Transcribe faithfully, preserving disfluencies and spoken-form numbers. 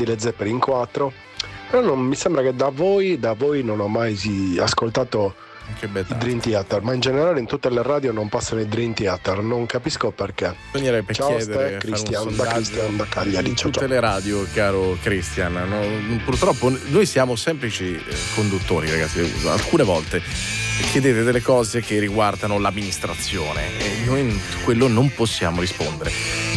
di Led Zeppelin quattro, però non, mi sembra che da voi, da voi non ho mai sì, ascoltato Che i Dream Theater, ma in generale in tutte le radio non passano i Dream Theater, non capisco perché. Bisognerebbe Ciao chiedere, Ste, Cristian, fare un da sondaggio Cristian da Cagliari. in Ciao, tutte ciao. le radio, caro Cristian, no? Purtroppo noi siamo semplici eh, conduttori, ragazzi. Alcune volte chiedete delle cose che riguardano l'amministrazione e noi quello non possiamo rispondere.